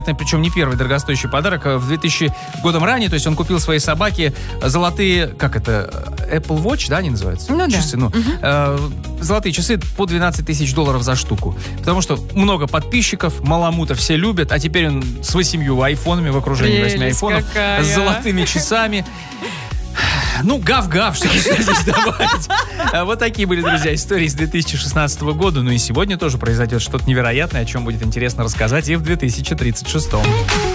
Причем не первый дорогостоящий подарок. В 2000 годом ранее, то есть он купил своей собаке золотые, как это, Apple Watch, да, они называются? Ну часы, да. Золотые часы по $12 тысяч за штуку. Потому что много подписчиков, маламута все любят, а теперь он с 8 айфонами в окружении 8 айфонов, какая. с золотыми часами. Ну, гав-гав, что здесь добавить. Вот такие были, друзья, истории с 2016 года. Ну и сегодня тоже произойдет что-то невероятное, о чем будет интересно рассказать и в 2036.